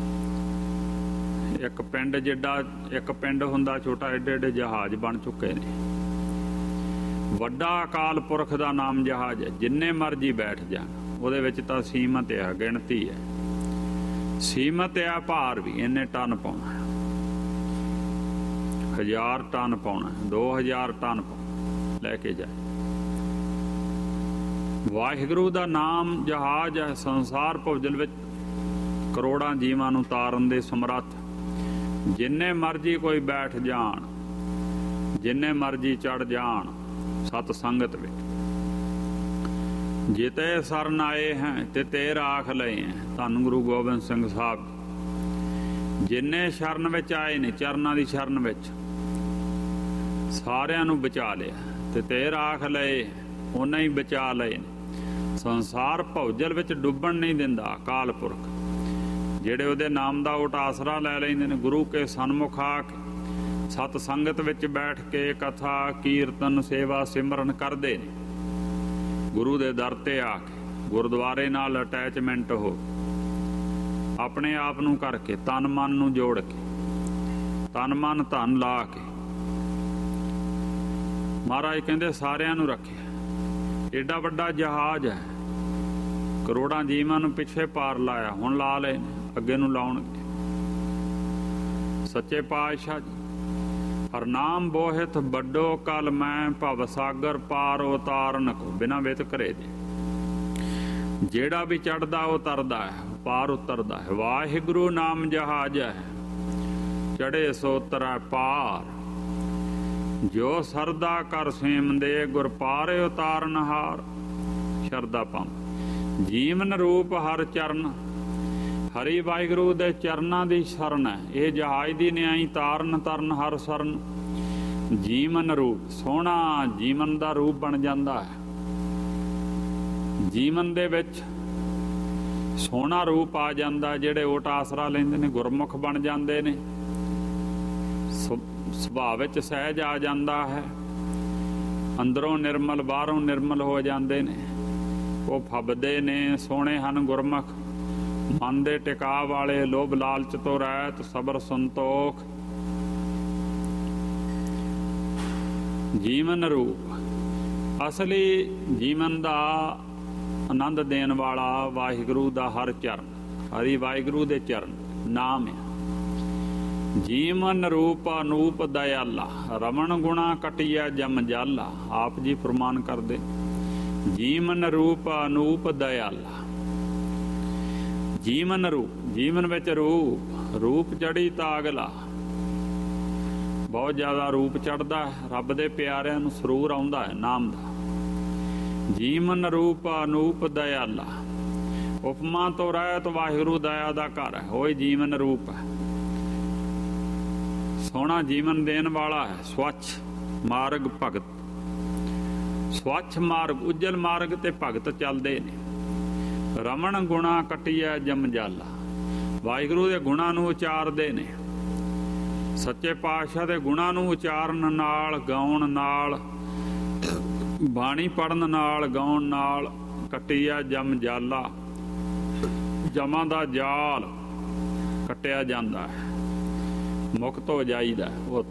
ਇੱਕ ਪਿੰਡ ਜਿੱਡਾ ਇੱਕ ਪਿੰਡ ਹੁੰਦਾ ਛੋਟਾ, ਏਡੇ ਏਡੇ ਜਹਾਜ਼ ਬਣ ਚੁੱਕੇ ਨੇ। ਵੱਡਾ ਅਕਾਲ ਪੁਰਖ ਦਾ ਨਾਮ ਜਹਾਜ਼ ਹੈ, ਜਿੰਨੇ ਮਰਜੀ ਬੈਠ ਜਾਣ। ਉਹਦੇ ਵਿੱਚ ਤਾਂ ਸੀਮਤ ਆ, ਗਿਣਤੀ ਹੈ, ਸੀਮਤ ਆ। ਭਾਰ ਵੀ ਇੰਨੇ ਟਨ ਪਾਉਣਾ, 1000 ਟਨ ਪਾਉਣਾ, 2000 ਟਨ ਪਾਉਣਾ, ਲੈ ਕੇ ਜਾਏ। ਵਾਹਿਗੁਰੂ ਦਾ ਨਾਮ ਜਹਾਜ਼ ਹੈ, ਸੰਸਾਰ ਭੁਜਲ ਵਿੱਚ ਕਰੋੜਾਂ ਜੀਵਾਂ ਨੂੰ ਤਾਰਨ ਦੇ ਸਮਰੱਥ। ਜਿੰਨੇ ਮਰਜੀ ਕੋਈ ਬੈਠ ਜਾਣ, ਜਿੰਨੇ ਮਰਜੀ ਚੜ ਜਾਣ ਸਤ ਸੰਗਤ ਵਿੱਚ। ਜਿਤੇ ਸਰਨ ਆਏ ਹੈ ਤੇ ਤੇ ਰਾਖ ਲਏ ਹੈ। ਧੰਨ ਗੁਰੂ ਗੋਬਿੰਦ ਸਿੰਘ ਸਾਹਿਬ ਜਿੰਨੇ ਸ਼ਰਨ ਵਿੱਚ ਆਏ ਨੇ, ਚਰਨਾਂ ਦੀ ਸ਼ਰਨ ਵਿੱਚ, ਸਾਰਿਆਂ ਨੂੰ ਬਚਾ ਲਿਆ। ਤੇ ਤੇ ਰਾਖ ਲਏ, ਉਹਨਾਂ ਹੀ ਬਚਾ ਲਏ ਨੇ। ਸੰਸਾਰ ਭੌਜਲ ਵਿੱਚ ਡੁੱਬਣ ਨਹੀਂ ਦਿੰਦਾ ਅਕਾਲ ਪੁਰਖ। ਜਿਹੜੇ ਉਹਦੇ ਨਾਮ ਦਾ ਓਟ ਆਸਰਾ ਲੈ ਲੈਂਦੇ ਨੇ, ਗੁਰੂ ਕੇ ਸਨਮੁਖ ਆ ਕੇ ਸਤ ਸੰਗਤ ਵਿੱਚ ਬੈਠ ਕੇ ਕਥਾ ਕੀਰਤਨ ਸੇਵਾ ਸਿਮਰਨ ਕਰਦੇ ਨੇ। ਗੁਰੂ ਦੇ ਦਰ ਤੇ ਆ ਕੇ ਗੁਰਦੁਆਰੇ ਨਾਲ ਅਟੈਚਮੈਂਟ ਹੋ, ਆਪਣੇ ਆਪ ਨੂੰ ਕਰਕੇ, ਤਨ ਮਨ ਨੂੰ ਜੋੜ ਕੇ, ਤਨ ਮਨ ਧਨ ਲਾ ਕੇ। ਮਹਾਰਾਜ ਕਹਿੰਦੇ ਸਾਰਿਆਂ ਨੂੰ ਰੱਖਿਆ। ਏਡਾ ਵੱਡਾ ਜਹਾਜ਼ ਹੈ, ਕਰੋੜਾਂ ਜੀਵਾਂ ਨੂੰ ਪਿੱਛੇ ਪਾਰ ਲਾਇਆ, ਹੁਣ ਲਾ ਲਏ, ਅੱਗੇ ਨੂੰ ਲਾਉਣਗੇ। ਸੱਚੇ ਪਾਤਸ਼ਾਹ ਜੀ ਹਰਨਾਮ ਬੋਹਿਤ ਵੱਡੋ ਕਲ ਮੈਂ, ਭਵ ਸਾਗਰ ਪਾਰ ਉਤਾਰਨ ਕੋ ਬਿਨਾਂ ਵਿਤ ਘਰੇ ਦੇ। ਜਿਹੜਾ ਵੀ ਚੜਦਾ ਉਹ ਤਰਦਾ ਹੈ, ਪਾਰ ਉਤਰਦਾ ਹੈ। ਵਾਹਿਗੁਰੂ ਨਾਮ ਜਹਾਜ਼ ਹੈ, ਚੜੇ ਸੋ ਤਰੈ ਪਾਰ। ਜੋ ਸਰਦਾ ਕਰ ਸੇਮ ਦੇ, ਗੁਰ ਪਾਰ ਉਤਾਰਨ ਹਾਰ। ਸ਼ਰਦਾ ਪੰਮ ਜੀਵਨ ਰੂਪ ਹਰ ਚਰਨ, ਹਰੀ ਵਾਹਿਗੁਰੂ ਦੇ ਚਰਨਾਂ ਦੀ ਸ਼ਰਨ ਹੈ। ਇਹ ਜਹਾਜ਼ ਦੀ ਨਿਆਈ ਤਾਰਨ ਤਰਨ ਹਰ ਸਰਨ। ਜੀਵਨ ਰੂਪ, ਸੋਹਣਾ ਜੀਵਨ ਦਾ ਰੂਪ ਬਣ ਜਾਂਦਾ ਹੈ। ਜੀਵਨ ਦੇ ਵਿੱਚ ਸੋਹਣਾ ਰੂਪ ਆ ਜਾਂਦਾ। ਜਿਹੜੇ ਓਟ ਆਸਰਾ ਲੈਂਦੇ ਨੇ ਗੁਰਮੁਖ ਬਣ ਜਾਂਦੇ ਨੇ। ਸੁਭਾਅ ਵਿੱਚ ਸਹਿਜ ਆ ਜਾਂਦਾ ਹੈ। ਅੰਦਰੋਂ ਨਿਰਮਲ, ਬਾਹਰੋਂ ਨਿਰਮਲ ਹੋ ਜਾਂਦੇ ਨੇ। ਉਹ ਫੱਬਦੇ ਨੇ, ਸੋਹਣੇ ਹਨ ਗੁਰਮੁਖ। ਮਨ ਦੇ ਟਿਕਾ ਵਾਲੇ, ਲੋਭ ਲਾਲਚ ਤੋਂ ਰਹਿਤ, ਸਬਰ ਸੰਤੋਖ। ਜੀਵਨ ਰੂਪ ਅਸਲੀ ਜੀਵਨ ਦਾ ਆਨੰਦ ਦੇਣ ਵਾਲਾ ਵਾਹਿਗੁਰੂ ਦਾ ਹਰ ਚਰਨ, ਹਰੀ ਵਾਹਿਗੁਰੂ ਦੇ ਚਰਨ ਨਾਮ ਹੈ। ਜੀਵਨ ਰੂਪ ਅਨੂਪ ਦਇਆਲਾ, ਰਮਣ ਗੁਣਾ ਕਟਿਆ ਜਮ ਜਾਲਾ। ਆਪ ਜੀ ਫਰਮਾਨ ਕਰਦੇ, ਜੀਵਨ ਰੂਪ ਅਨੂਪ ਦਇਆਲਾ। ਜੀਵਨ ਰੂਪ, ਜੀਵਨ ਵਿੱਚ ਰੂਪ, ਰੂਪ ਚੜੀ ਤਾਂ ਅਗਲਾ। ਬਹੁਤ ਜ਼ਿਆਦਾ ਰੂਪ ਚੜਦਾ ਹੈ। ਰੱਬ ਦੇ ਪਿਆਰਿਆਂ ਨੂੰ ਸਰੂਰ ਆਉਂਦਾ ਹੈ ਨਾਮ ਦਾ। ਜੀਵਨ ਰੂਪ ਅਨੂਪ ਦਇਆਲਾ, ਉਪਮਾ ਤੋਂ ਰਹਿਤ ਵਾਹਿਗੁਰੂ ਦਇਆ ਦਾ ਘਰ ਹੈ। ਉਹੀ ਜੀਵਨ ਰੂਪ ਹੈ, ਸੋਹਣਾ ਜੀਵਨ ਦੇਣ ਵਾਲਾ ਹੈ। ਸਵੱਛ ਮਾਰਗ ਭਗਤ, ਸਵੱਛ ਮਾਰਗ, ਉੱਜਲ ਮਾਰਗ ਤੇ ਭਗਤ ਚੱਲਦੇ ਨੇ। ਰਮਣ ਗੁਣਾ ਕਟਿਆ ਜਮਜਾਲਾ, ਵਾਹਿਗੁਰੂ ਦੇ ਗੁਣਾਂ ਨੂੰ ਉਚਾਰਦੇ ਨੇ। ਸੱਚੇ ਪਾਤਸ਼ਾਹ ਦੇ ਗੁਣਾਂ ਨੂੰ ਉਚਾਰਨ ਨਾਲ, ਗਾਉਣ ਨਾਲ, ਬਾਣੀ ਪੜਨ ਨਾਲ, ਗਾਉਣ ਨਾਲ ਕੱਟਿਆ ਜਮ ਜਾਲਾ। ਜਮਾਂ ਦਾ ਜਾਲ ਕੱਟਿਆ ਜਾਂਦਾ ਹੈ, ਮੁਕਤ ਹੋ ਜਾਈਦਾ। ਉਹ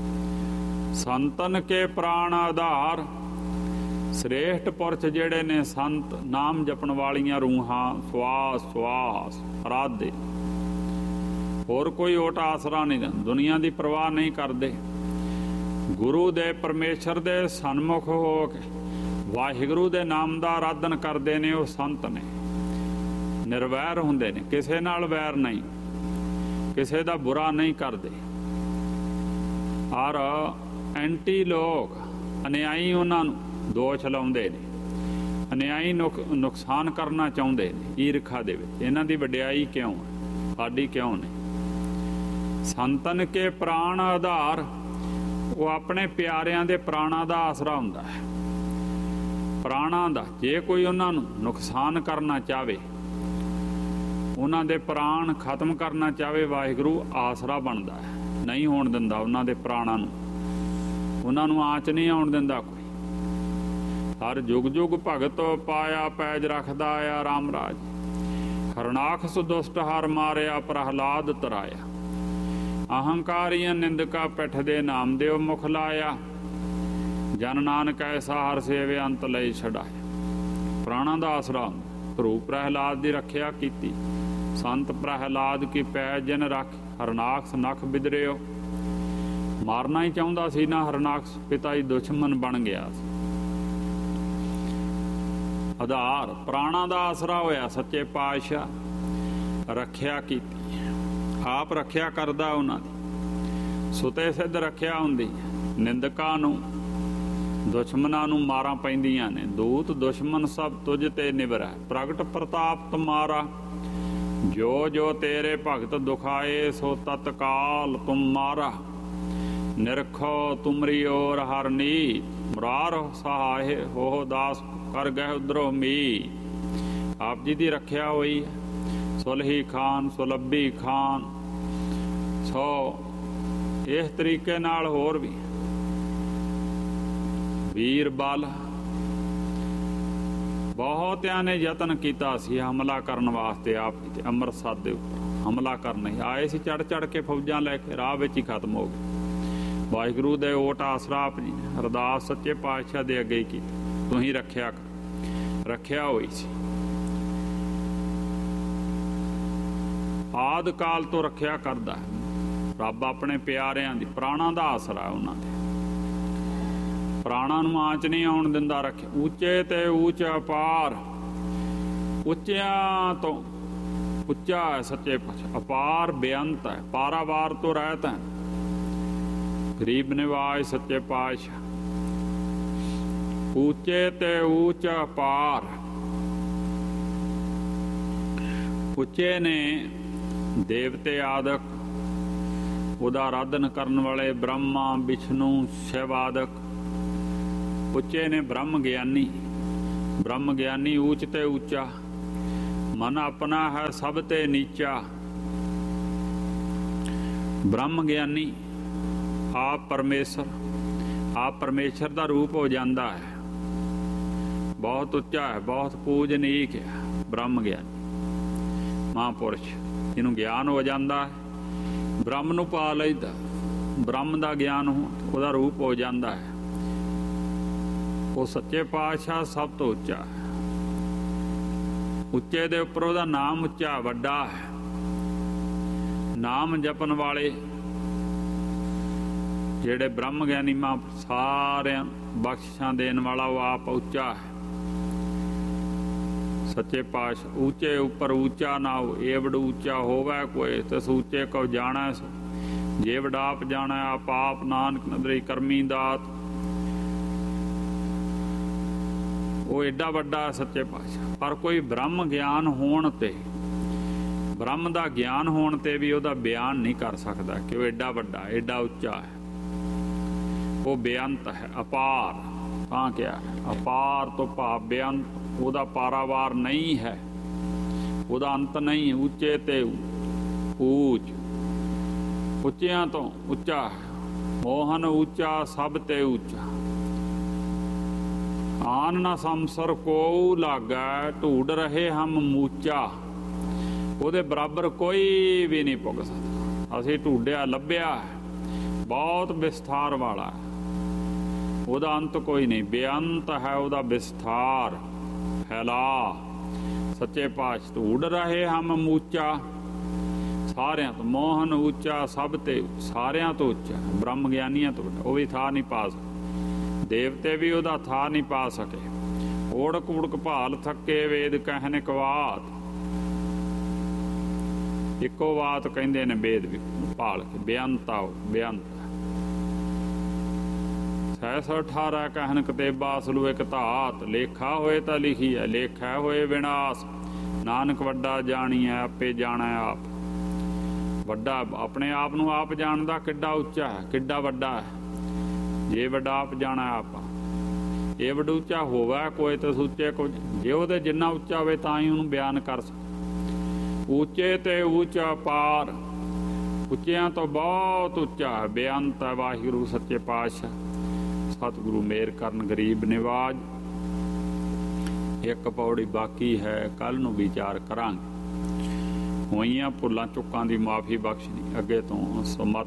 ਸੰਤਨ ਕੇ ਪ੍ਰਾਣ ਆਧਾਰ, ਸ੍ਰੇਸ਼ਟ ਪੁਰਖ ਜਿਹੜੇ ਨੇ ਸੰਤ, ਨਾਮ ਜਪਣ ਵਾਲੀਆਂ ਰੂਹਾਂ, ਸਵਾਸ ਸਵਾਸ ਅਰਾਧੇ। ਹੋਰ ਕੋਈ ਓਟ ਆਸਰਾ ਨਹੀਂ, ਦੁਨੀਆ ਦੀ ਪਰਵਾਹ ਨਹੀਂ ਕਰਦੇ। ਗੁਰੂ ਦੇ ਪਰਮੇਸ਼ਰ ਦੇ ਸਨਮੁਖ ਹੋ ਕੇ ਵਾਹਿਗੁਰੂ ਦੇ ਨਾਮ ਦਾ ਆਰਾਧਨ ਕਰਦੇ ਨੇ। ਉਹ ਸੰਤ ਨੇ, ਨਿਰਵੈਰ ਹੁੰਦੇ ਨੇ, ਕਿਸੇ ਨਾਲ ਵੈਰ ਨਹੀਂ, ਕਿਸੇ ਦਾ ਬੁਰਾ ਨਹੀਂ ਕਰਦੇ। ਔਰ ਐਂਟੀ ਲੋਕ, ਅਨਿਆਈ ਉਹਨਾਂ ਨੂੰ ਦੋਸ਼ ਲਾਉਂਦੇ ਨੇ, ਅਨਿਆਈ ਨੁਕਸਾਨ ਕਰਨਾ ਚਾਹੁੰਦੇ ਨੇ ਈਰਖਾ ਦੇ ਵਿੱਚ। ਇਹਨਾਂ ਦੀ ਵਡਿਆਈ ਕਿਉਂ ਹੈ, ਸਾਡੀ ਕਿਉਂ ਨਹੀਂ? ਸੰਤਨ ਕੇ ਪ੍ਰਾਣ ਆਧਾਰ, ਉਹ ਆਪਣੇ ਪਿਆਰਿਆਂ ਦੇ ਪ੍ਰਾਣਾਂ ਦਾ ਆਸਰਾ ਹੁੰਦਾ ਹੈ। ਪ੍ਰਾਣਾਂ ਦਾ ਜੇ ਕੋਈ ਉਹਨਾਂ ਨੂੰ ਨੁਕਸਾਨ ਕਰਨਾ ਚਾਹਵੇ, ਉਹਨਾਂ ਦੇ ਪ੍ਰਾਣ ਖਤਮ ਕਰਨਾ ਚਾਹਵੇ, ਵਾਹਿਗੁਰੂ ਆਸਰਾ ਬਣਦਾ ਹੈ, ਨਹੀਂ ਹੋਣ ਦਿੰਦਾ ਉਹਨਾਂ ਦੇ ਪ੍ਰਾਣਾਂ ਨੂੰ, ਉਹਨਾਂ ਨੂੰ ਆਂਚ ਨਹੀਂ ਆਉਣ ਦਿੰਦਾ ਕੋਈ। ਹਰ ਜੁਗ ਜੁਗ ਭਗਤ ਪਾਇਆ ਪੈਜ ਰੱਖਦਾ ਆ ਰਾਮ ਰਾਜ, ਹਰਨਾਖਸ ਦੁਸ਼ਟ ਹਰ ਮਾਰਿਆ ਪ੍ਰਹਲਾਦ ਤਰਾਇਆ, ਅਹੰਕਾਰੀਆਂ ਨਿੰਦਕਾ ਪਿੱਠ ਦੇ ਨਾਮ ਦਿਓ ਮੁਖ ਲਾਇਆ, ਜਨ ਨਾਨਕ ਐਸਾ ਹਰ ਸੇਵੇ ਅੰਤ ਲਈ ਛਡਾਇਆ। ਪ੍ਰਾਣਾਂ ਦਾ ਆਸਰਾ ਹੁੰਦਾ। ਧਰੂ ਪ੍ਰਹਲਾਦ ਦੀ ਰੱਖਿਆ ਕੀਤੀ, ਸੰਤ ਪ੍ਰਹਲਾਦ ਕੀ ਪੈਜ ਜਿਨ ਰੱਖ, ਹਰਨਾਖਸ ਨਖ ਬਿਦਰਿਓ, ਮਾਰਨਾ ਹੀ ਚਾਹੁੰਦਾ ਸੀ ਨਾ ਹਰਨਾਖਸ, ਪਿਤਾ ਹੀ ਦੁਸ਼ਮਣ ਬਣ ਗਿਆ ਸੀ। ਆਧਾਰ ਪ੍ਰਾਣਾਂ ਦਾ ਆਸਰਾ ਹੋਇਆ ਸੱਚੇ ਪਾਤਸ਼ਾਹ, ਰੱਖਿਆ ਕੀਤੀ, ਆਪ ਰੱਖਿਆ ਕਰਦਾ ਉਹਨਾਂ ਦੀ, ਸੁਤੇ ਸਿੱਧ ਰੱਖਿਆ ਹੁੰਦੀ। ਨਿੰਦਕਾਂ ਨੂੰ ਦੁਸ਼ਮਣਾਂ ਨੂੰ ਮਾਰਾਂ ਪੈਂਦੀਆਂ ਨੇ, ਦੂਤ ਦੁਸ਼ਮਣ ਸਭ ਤੁਝ ਤੇ ਨਿਵਰੈ, ਪ੍ਰਗਟ ਪ੍ਰਤਾਪ ਤੁਮਾਰਾ, ਜੋ ਜੋ ਤੇਰੇ ਭਗਤ ਦੁਖਾਏ, ਸੋ ਤਤਕਾਲ ਤੁਮ ਮਾਰਾ, ਨਿਰਖੋ ਤੁਮਰੀ ਔਰ ਹਰਨੀ, ਮੁਰਾਰ ਸਹਾਏ ਹੋ ਦਾਸ ਕਰ ਗਏ ਉਧਰੋਂ ਮੀ। ਆਪ ਜੀ ਦੀ ਰੱਖਿਆ ਹੋਈ ਹੈ। ਸੁਲਹੀ ਖਾਨ, ਸੁਲੱਭੀ ਖਾਨ, ਸੋ ਇਸ ਤਰੀਕੇ ਨਾਲ ਹੋਰ ਵੀ ਵੀਰ ਬਲ ਬਹੁਤਿਆਂ ਨੇ ਯਤਨ ਕੀਤਾ ਸੀ ਹਮਲਾ ਕਰਨ ਵਾਸਤੇ। ਆਪ ਜੀ ਤੇ ਅੰਮ੍ਰਿਤਸਰ ਦੇ ਉੱਪਰ ਹਮਲਾ ਕਰਨ ਆਏ ਸੀ, ਚੜ ਚੜ ਕੇ ਫੌਜਾਂ ਲੈ ਕੇ, ਰਾਹ ਵਿੱਚ ਹੀ ਖਤਮ ਹੋ ਗਏ। ਵਾਹਿਗੁਰੂ ਦੇ ਓਟ ਆਸਰਾ ਆਪ ਜੀ ਨੇ ਅਰਦਾਸ ਸੱਚੇ ਪਾਤਸ਼ਾਹ ਦੇ ਅੱਗੇ ਕੀਤੀ, ਤੁਸੀਂ ਰੱਖਿਆ ਕਰ, ਰੱਖਿਆ ਹੋਈ ਸੀ। ਆਦਿ ਕਾਲ ਤੋਂ ਰੱਖਿਆ ਕਰਦਾ ਰੱਬ ਆਪਣੇ ਪਿਆਰਿਆਂ ਦੀ, ਪ੍ਰਾਣਾਂ ਦਾ ਆਸਰਾ ਉਹਨਾਂ ਦੇ, ਪ੍ਰਾਣਾਂ ਨੂੰ ਆਂਚ ਨਹੀਂ ਆਉਣ ਦਿੰਦਾ। ਰੱਖਿਆ ਉੱਚੇ ਤੇ ਉੱਚ ਅਪਾਰ, ਉੱਚਿਆਂ ਤੋਂ ਉੱਚਾ ਹੈ ਸੱਚੇ ਪਾਤਸ਼ਾਹ, ਅਪਾਰ ਬੇਅੰਤ ਹੈ, ਪਾਰਾਵਾਰ ਤੋਂ ਰਹਿਤ ਹੈ। ਗਰੀਬ ਨਿਵਾਜ ਸੱਚੇ ਪਾਤਸ਼ਾਹ, ਉੱਚੇ ਤੇ ਉੱਚ ਅਪਾਰ, ਉੱਚੇ ਨੇ ਦੇਵਤੇ ਆਦਿਕ, ਉਹਦਾ ਆਰਾਧਨ ਕਰਨ ਵਾਲੇ ਬ੍ਰਹਮਾ ਵਿਸ਼ਨੂੰ ਸ਼ਿਵ ਆਦਿਕ। ਉੱਚੇ ਨੇ ਬ੍ਰਹਮ ਗਿਆਨੀ, ਬ੍ਰਹਮ ਗਿਆਨੀ ਉੱਚ ਤੇ ਉੱਚਾ, ਮਨ ਆਪਣਾ ਹੈ ਸਭ ਤੇ ਨੀਚਾ। ਬ੍ਰਹਮ ਗਿਆਨੀ ਆਪ ਪਰਮੇਸ਼ਰ, ਆਪ ਪਰਮੇਸ਼ਰ ਦਾ ਰੂਪ ਹੋ ਜਾਂਦਾ ਹੈ, ਬਹੁਤ ਉੱਚਾ ਹੈ, ਬਹੁਤ ਪੂਜਨੀਕ ਹੈ। ਬ੍ਰਹਮ ਗਿਆਨੀ ਮਹਾਂਪੁਰਸ਼, ਜਿਹਨੂੰ ਗਿਆਨ ਹੋ ਜਾਂਦਾ ਹੈ, ਬ੍ਰਹਮ ਨੂੰ ਪਾ ਲਈਦਾ, ਬ੍ਰਹਮ ਦਾ ਗਿਆਨ ਉਹਦਾ ਰੂਪ ਹੋ ਜਾਂਦਾ ਹੈ। ਉਹ ਸੱਚੇ ਪਾਤਸ਼ਾਹ ਸਭ ਤੋਂ ਉੱਚਾ ਹੈ। ਉੱਚੇ ਦੇ ਉੱਪਰ ਉਹਦਾ ਨਾਮ ਉੱਚਾ ਵੱਡਾ ਹੈ। ਨਾਮ ਜਪਣ ਵਾਲੇ ਜਿਹੜੇ ਬ੍ਰਹਮ ਗਿਆਨੀ ਮਾਂ ਸਾਰਿਆਂ ਬਖਸ਼ਿਸ਼ਾਂ ਦੇਣ ਵਾਲਾ, ਉਹ ਆਪ ਉੱਚਾ ਹੈ। ਸੱਚੇ ਪਾਤਸ਼ਾਹ ਉੱਚੇ ਉੱਪਰ ਉੱਚਾ ਨਾ ਹੋ, ਏਵੜ ਉੱਚਾ ਹੋਵੇ ਕੋਈ, ਤਿਸ ਉੱਚੇ ਕਉ ਜਾਣੈ ਸੋ, ਜੇਵੜ ਆਪ ਜਾਣੈ ਆਪ ਆਪ, ਨਾਨਕ ਨਦਰੀ ਕਰਮੀ ਦਾਤ। ਉਹ ਏਡਾ ਵੱਡਾ ਸੱਚੇ ਪਾਤਸ਼ਾਹ। ਪਰ ਕੋਈ ਬ੍ਰਹਮ ਗਿਆਨ ਹੋਣ ਤੇ, ਬ੍ਰਹਮ ਦਾ ਗਿਆਨ ਹੋਣ ਤੇ ਵੀ ਉਹਦਾ ਬਿਆਨ ਨਹੀਂ ਕਰ ਸਕਦਾ ਕਿ ਉਹ ਏਡਾ ਵੱਡਾ, ਏਡਾ ਉੱਚਾ ਹੈ। ਉਹ ਬੇਅੰਤ ਹੈ, ਅਪਾਰ। ਤਾਂ ਕਿਹਾ ਅਪਾਰ ਤੋਂ ਭਾਵ ਬੇਅੰਤ, ਉਹਦਾ ਪਾਰਾਵਾਰ ਨਹੀਂ ਹੈ, ਉਹਦਾ ਅੰਤ ਨਹੀਂ। ਉੱਚੇ ਤੇ ਉੱਚ, ਉੱਚਿਆਂ ਤੋਂ ਉੱਚਾ ਹੈ। ਮੋਹਨ ਉੱਚਾ ਸਭ ਤੇ ਉੱਚਾ, ਆਨ ਨਾ ਸੰਸਰ ਕੋ ਲਾਗੈ, ਢੂਡ ਰਹੇ ਹਮ ਮੂਚਾ। ਉਹਦੇ ਬਰਾਬਰ ਕੋਈ ਵੀ ਨਹੀਂ ਪੁੱਗ ਸਕਦਾ। ਅਸੀਂ ਢੂਡਿਆ ਲੱਭਿਆ, ਬਹੁਤ ਵਿਸਥਾਰ ਵਾਲਾ, ਉਹਦਾ ਅੰਤ ਕੋਈ ਨਹੀਂ। ਬੇਅੰਤ ਹੈ ਉਹਦਾ ਵਿਸਥਾਰ, ਫੈਲਾ। ਸੱਚੇ ਪਾਤਸ਼ਾਹ ਢੂਡ ਰਹੇ ਹਮ ਮੂਚਾ, ਸਾਰਿਆਂ ਤੋਂ। ਮੋਹਨ ਉੱਚਾ ਸਭ ਤੇ, ਸਾਰਿਆਂ ਤੋਂ ਉੱਚਾ, ਬ੍ਰਹਮ ਗਿਆਨੀਆਂ ਤੋਂ ਵੱਡਾ। ਉਹ ਵੀ ਥਾਂ ਨਹੀਂ ਪਾ ਸਕੇ, ਦੇਵਤੇ ਵੀ ਉਹਦਾ ਥਾਂ ਨਹੀਂ ਪਾ ਸਕੇ। ਓੜਕ ਉੜਕ ਭਾਲ ਥੱਕੇ, ਵੇਦ ਕਹਿਨ ਕਵਾਤ। ਇੱਕੋ ਬਾਤ ਕਹਿੰਦੇ ਨੇ ਵੇਦ ਵੀ ਭਾਲ ਕੇ, ਬੇਅੰਤ ਆਓ, ਬੇਅੰਤ। 618 ਕਹਿਨ ਕਤੇਬਾ ਸਲੂ ਇੱਕ ਧਾਤ, ਲੇਖਾ ਹੋਏ ਤਾਂ ਲਿਖੀ ਹੈ, ਲੇਖਾ ਹੋਏ ਵਿਨਾਸ਼। ਨਾਨਕ ਵੱਡਾ ਜਾਣੀਐ ਆਪੇ ਜਾਣੈ ਆਪ। ਵੱਡਾ ਆਪਣੇ ਆਪ ਨੂੰ ਆਪ ਜਾਣਦਾ, ਕਿੱਡਾ ਉੱਚਾ ਹੈ, ਕਿੱਡਾ ਵੱਡਾ ਹੈ। ਜੇ ਵੱਡਾ ਆਪ ਜਾਣਾ ਆਪ। ਇਹ ਵਡ ਉੱਚਾ ਹੋਵੇ ਕੋਈ ਤਾਂ ਸੂਚੇ ਕੁਝ, ਜੇ ਉਹਦੇ ਜਿੰਨਾ ਉੱਚਾ ਹੋਵੇ ਤਾਂ ਹੀ ਉਹਨੂੰ ਬਿਆਨ ਕਰ ਸਕ। ਉੱਚੇ ਤੇ ਉੱਚਾ ਪਾਰ, ਉੱਚਿਆਂ ਤੋਂ ਬਹੁਤ ਉੱਚਾ ਹੈ ਬੇਅੰਤ ਹੈ ਵਾਹਿਗੁਰੂ ਸੱਚੇ ਪਾਤਸ਼ਾਹ। ਸਤਿਗੁਰੂ ਮੇਹਰ ਕਰਨ ਗਰੀਬ ਨਿਵਾਜ। ਇੱਕ ਪੌੜੀ ਬਾਕੀ ਹੈ, ਕੱਲ ਨੂੰ ਵਿਚਾਰ ਕਰਾਂਗੇ। ਹੋਈਆਂ ਭੁੱਲਾਂ ਚੁੱਕਾਂ ਦੀ ਮਾਫੀ ਬਖਸ਼ਣੀ, ਅੱਗੇ ਤੋਂ ਸਮਤ